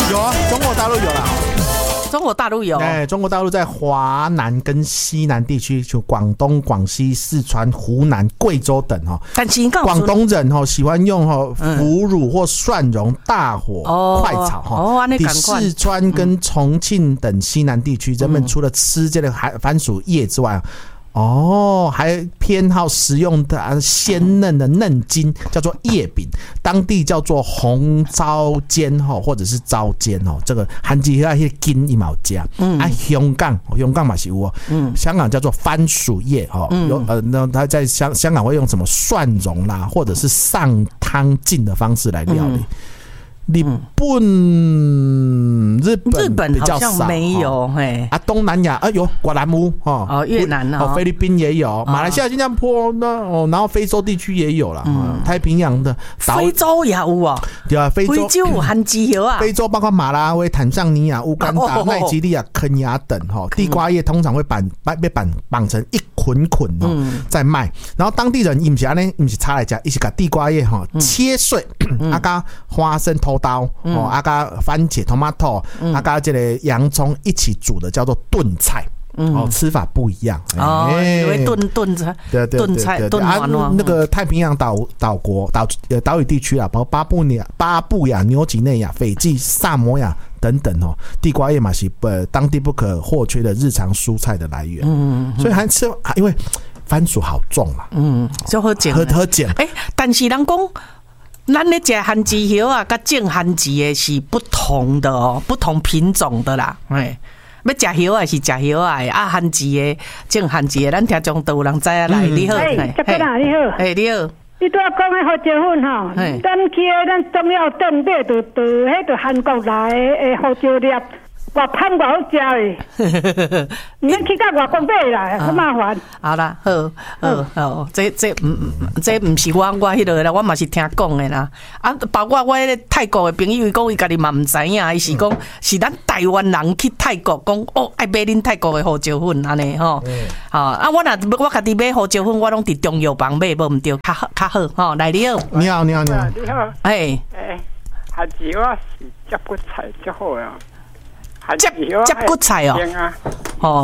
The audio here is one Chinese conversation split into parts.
有啊，中国大陆有啦。 中国大陆有， 中国大陆在华南跟西南地区，就广东、广西、四川、湖南、贵州等但是广东人喜欢用腐乳或蒜蓉大火快炒比四川跟重庆等西南地区，人们除了吃这个番薯叶之外，还偏好食用的鲜嫩的嫩筋，叫做叶饼，当地叫做红糟煎或者是糟煎这个韩籍那些筋一毛加。香港嘛是有香港叫做番薯叶那他在香港会用什么蒜蓉啦，或者是上汤浸的方式来料理。日本比较少， 好像没有东南亚有越南屋越南菲律宾也有，马来西亚、新加坡然后非洲地区也有啦，太平洋的非洲也有对啊，非洲有番薯叶啊， 非洲包括马拉维、坦桑尼亚、乌干达、奈及利亚、肯亚等地瓜叶通常会被绑成一捆在卖，然后当地人不是插来吃，他是把地瓜叶切碎，加花生头刀加番茄 tomato 加这个洋葱一起煮的，叫做炖菜。吃法不一样炖菜， 对炖那个太平洋岛屿地区包括巴布亚、纽几内亚、斐济、萨摩亚等等地瓜叶嘛是当地不可或缺的日常蔬菜的来源。所以还吃，因为番薯好重嘛， 就好捡，但是人讲。咱咧食番薯叶啊，甲种番薯的是不同的不同品种的啦。要食叶啊是食叶啊，番薯的种番薯的，咱听众都有人知啊。来，你好， 这个啦，你好， 你好。 你拄仔讲的胡椒粉咱去咱中药店买就韩国来的胡椒粒。外香外好食诶，免去到外国买啦，好麻烦。 好啦，好，这不是我迄个啦，我嘛是听讲的啦。包括我迄个泰国的朋友，伊讲伊家己嘛唔知影，伊是讲是咱台湾人去泰国讲爱买恁泰国的胡椒粉安尼我我家己买胡椒粉，我拢伫中药房买，无唔对，较好来你好， 你好， 番薯我是接骨菜最好啊。 接骨菜好，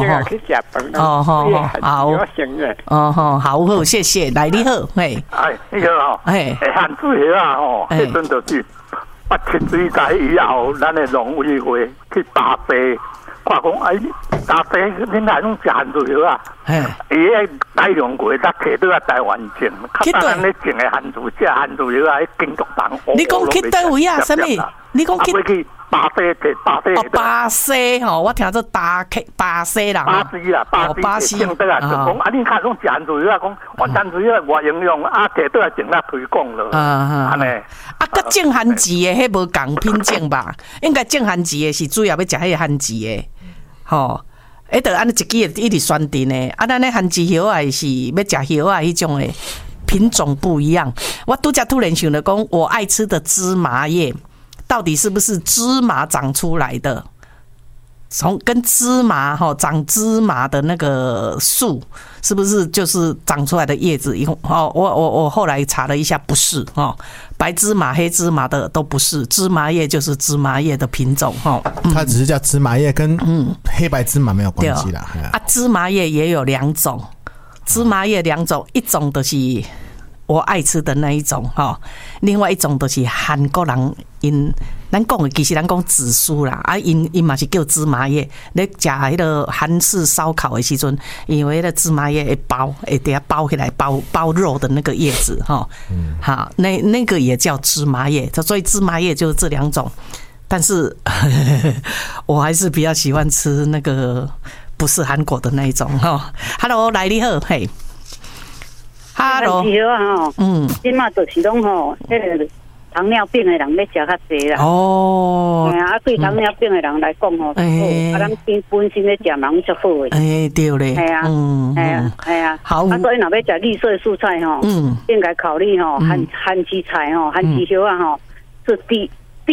好，谢谢，来你好， 你好番薯叶啊，迄阵就是8、7水在以后，咱的农委会去打地，看讲打地，恁来拢食番薯叶啊，伊个改良过，才摕倒来台湾种，较咱咧种的番薯，食番薯叶啊，金竹糖。 你讲去倒位啊？什么？你讲去？巴西我听做巴西啦， 巴西种倒来就讲你看种食番薯叶啊，讲番薯叶外营养摕倒来种来推广咯，安尼。 甲种番薯的迄无共品种吧？应该种番薯的是主要要食迄个番薯的，就安尼一支一直宣传的。咱咧番薯叶啊是要食叶啊迄种的品种不一样。我拄则突然想到讲，我爱吃的芝麻叶。到底是不是芝麻长出来的？跟芝麻长芝麻的那个树，是不是就是长出来的叶子？我后来查了一下，不是白芝麻、黑芝麻的都不是，芝麻叶就是芝麻叶的品种它只是叫芝麻叶，跟黑白芝麻没有关系啦。 芝麻叶也有2种，芝麻叶2种，一种就是我爱吃的那一种另外一种就是韩国人咱讲的其实咱讲紫苏啦，因嘛是叫芝麻叶。咧食迄个韩式烧烤的时阵，因为迄个芝麻叶会底下包起来包肉的那个叶子好，那个也叫芝麻叶，所以芝麻叶就是这2种。但是我还是比较喜欢吃那个不是韩国的那一种Hello， 来你好，嘿。 Hello， 今嘛就是拢迄个糖尿病的人要食较济啦。对糖尿病的人来讲咱本身咧食嘛拢足好诶。 对咧。好。 所以若要食绿色蔬菜应该考虑番薯菜番薯叶啊是第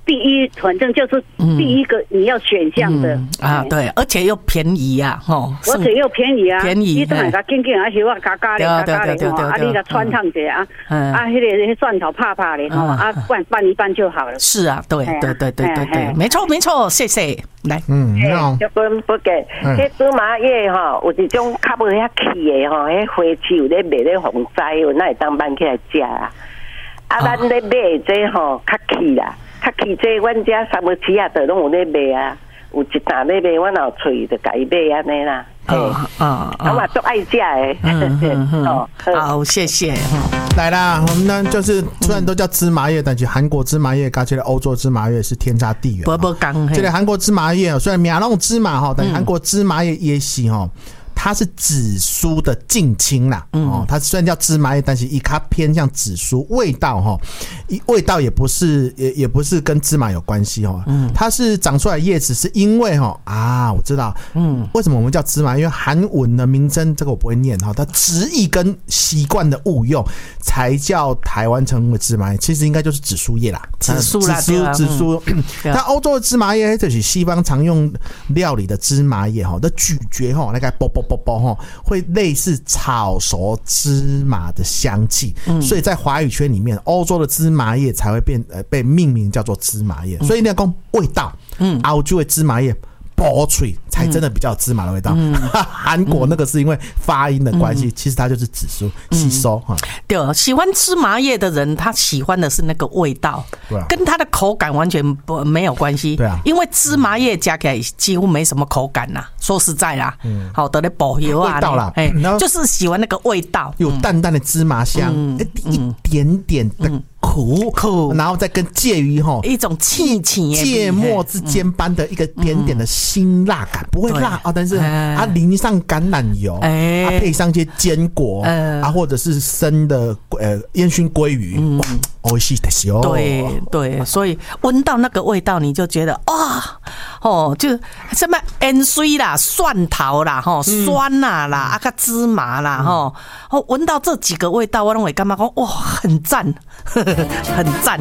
第一，反正就是第一个你要选项的对，而且又便宜啊， 而且又便宜啊， 便宜， 你都买个紧紧啊，小啊加加的，你个穿烫者啊，那个蒜头拍拍的拌一拌就好了。 是啊，对，没错，谢谢。来， 就不给，迄芝麻叶有一种较无遐气的迄花市有咧卖咧红栽，那会当搬起来食啊。咱咧买这较气啦。较气这，阮遮三无市啊，都拢有咧卖啊，有一担咧卖，阮后喙就家己买安尼啦。我嘛足爱食的。 好，谢谢。 来啦，我们呢就是虽然都叫芝麻叶，但是韩国芝麻叶跟这个欧洲芝麻叶是天差地远。 不讲， 这个韩国芝麻叶虽然名弄芝麻哈，但韩国芝麻叶也是哈。它是紫苏的近亲啦，它虽然叫芝麻叶，但是它偏向紫苏，味道也不是跟芝麻有关系它是长出来的叶子是因为我知道，为什么我们叫芝麻？因为韩文的名称这个我不会念它直译跟习惯的误用才叫台湾称为芝麻叶，其实应该就是紫苏叶啦， 紫苏。 那欧洲的芝麻叶就是西方常用料理的芝麻叶的咀嚼那个啵会类似炒熟芝麻的香气，所以在华语圈里面，欧洲的芝麻叶才会被命名叫做芝麻叶。所以你要讲味道，欧洲的芝麻叶薄脆才真的比较有芝麻的味道。韩国那个是因为发音的关系，其实它就是紫苏吸收。 对，喜欢芝麻叶的人，他喜欢的是那个味道，跟他的口感完全没有关系。 对啊， 因为芝麻叶加起来几乎没什么口感啦，说实在啦，好的嘞，保油啊， 味道啦， 就是喜欢那个味道， 有淡淡的芝麻香，一点点的苦，然后再跟介于一种气芥末之间般的一个点点的辛辣感，不会辣但是淋上橄榄油，配上一些坚果或者是生的烟熏鲑鱼，美味しいですよ。 对，所以闻到那个味道，你就觉得就什么盐水啦、蒜头啦、酸啦、芝麻啦，闻到这几个味道，我认为干嘛讲很赞，很赞。